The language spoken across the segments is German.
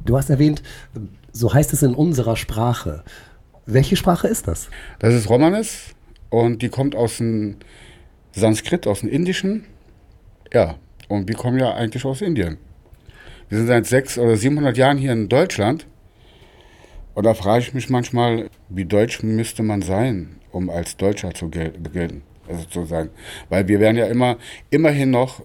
Du hast erwähnt, so heißt es in unserer Sprache. Welche Sprache ist das? Das ist Romanes und die kommt aus dem Sanskrit, aus dem Indischen. Ja, und wir kommen ja eigentlich aus Indien. Wir sind seit 600 oder 700 Jahren hier in Deutschland. Und da frage ich mich manchmal, wie deutsch müsste man sein, um als Deutscher zu gelten, also zu sein. Weil wir werden ja immerhin noch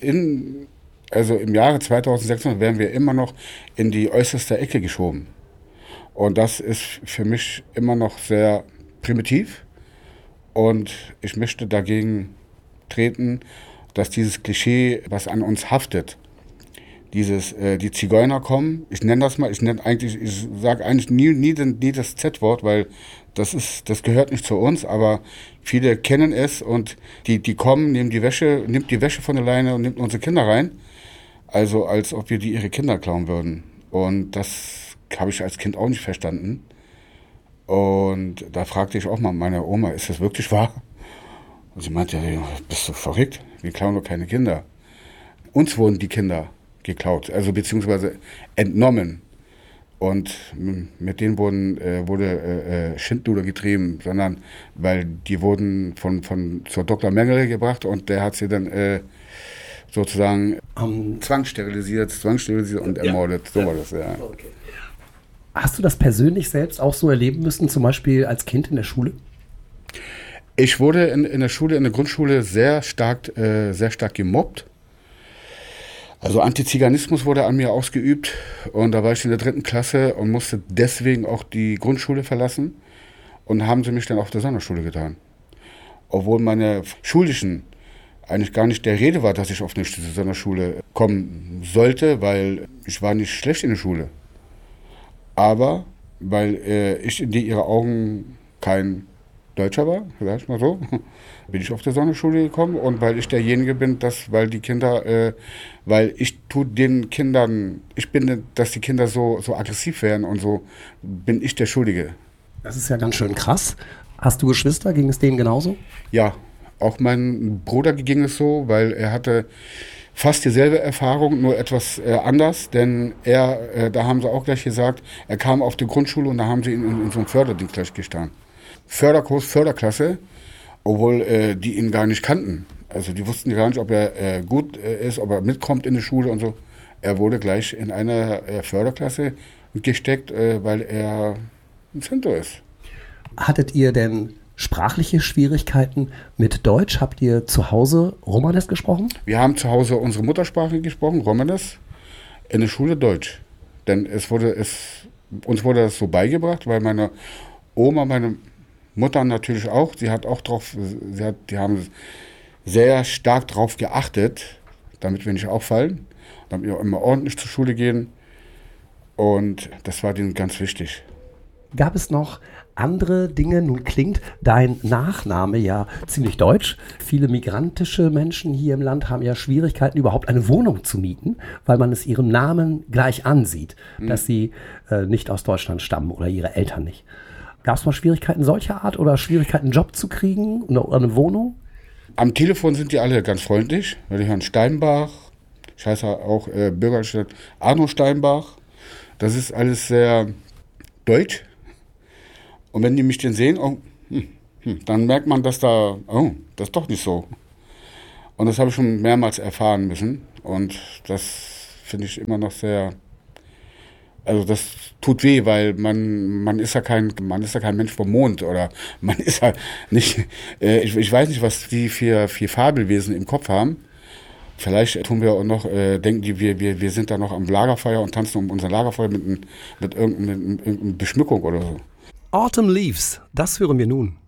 also im Jahre 2600 werden wir immer noch in die äußerste Ecke geschoben. Und das ist für mich immer noch sehr primitiv. Und ich möchte dagegen treten, dass dieses Klischee, was an uns haftet, die Zigeuner kommen, ich sage eigentlich nie das Z-Wort, weil das gehört nicht zu uns, aber viele kennen es und die kommen, nimmt die Wäsche von der Leine und nimmt unsere Kinder rein. Also als ob wir ihre Kinder klauen würden. Und das habe ich als Kind auch nicht verstanden. Und da fragte ich auch mal meine Oma, ist das wirklich wahr? Und sie meinte, ja, bist du verrückt? Wir klauen doch keine Kinder. Uns wurden die Kinder geklaut, also beziehungsweise entnommen. Und mit denen wurde Schindluder getrieben, sondern weil die wurden zur Dr. Mengele gebracht und der hat sie dann sozusagen zwangssterilisiert und ermordet. So war das, ja. Okay. Hast du das persönlich selbst auch so erleben müssen, zum Beispiel als Kind in der Schule? Ich wurde in der Grundschule sehr stark gemobbt. Also Antiziganismus wurde an mir ausgeübt und da war ich in der 3. Klasse und musste deswegen auch die Grundschule verlassen und haben sie mich dann auf der Sonderschule getan. Obwohl meine schulischen eigentlich gar nicht der Rede war, dass ich auf eine Sonderschule kommen sollte, weil ich war nicht schlecht in der Schule. Aber weil ich in ihre Augen kein Deutscher war, sag ich mal so, bin ich auf der Sonderschule gekommen und weil ich derjenige bin, dass die Kinder so aggressiv werden und so, bin ich der Schuldige. Das ist ja ganz schön krass. Hast du Geschwister? Ging es denen genauso? Ja, auch mein Bruder ging es so, weil er hatte fast dieselbe Erfahrung, nur etwas anders, denn da haben sie auch gleich gesagt, er kam auf die Grundschule und da haben sie ihn in so einem Förderdienst gleich gestanden. Förderkurs, Förderklasse, obwohl die ihn gar nicht kannten. Also die wussten gar nicht, ob er gut ist, ob er mitkommt in die Schule und so. Er wurde gleich in einer Förderklasse gesteckt, weil er ein Cento ist. Hattet ihr denn sprachliche Schwierigkeiten mit Deutsch? Habt ihr zu Hause Romanes gesprochen? Wir haben zu Hause unsere Muttersprache gesprochen, Romanes, in der Schule Deutsch. Denn uns wurde das so beigebracht, weil meine Oma, meine Mutter natürlich auch, die haben sehr stark darauf geachtet, damit wir nicht auffallen, damit wir immer ordentlich zur Schule gehen und das war denen ganz wichtig. Gab es noch andere Dinge? Nun klingt dein Nachname ja ziemlich deutsch. Viele migrantische Menschen hier im Land haben ja Schwierigkeiten, überhaupt eine Wohnung zu mieten, weil man es ihrem Namen gleich ansieht, dass sie nicht aus Deutschland stammen oder ihre Eltern nicht. Gab es mal Schwierigkeiten solcher Art oder Schwierigkeiten, einen Job zu kriegen oder eine Wohnung? Am Telefon sind die alle ganz freundlich. Die Herrn Steinbach, ich heiße auch Bürgerstedt Arno Steinbach. Das ist alles sehr deutsch. Und wenn die mich dann sehen, dann merkt man, das ist doch nicht so. Und das habe ich schon mehrmals erfahren müssen. Und das finde ich immer noch sehr... Also das tut weh, weil man ist ja kein Mensch vom Mond oder man ist ja nicht, ich weiß nicht, was die für Fabelwesen im Kopf haben. Vielleicht tun wir auch noch, denken die, wir sind da noch am Lagerfeuer und tanzen um unser Lagerfeuer mit irgendeiner Beschmückung oder so. Autumn Leaves, das hören wir nun.